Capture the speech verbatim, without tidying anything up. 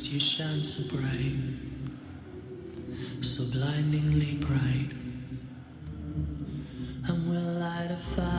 you shine so bright, so blindingly bright, and we'll light a fire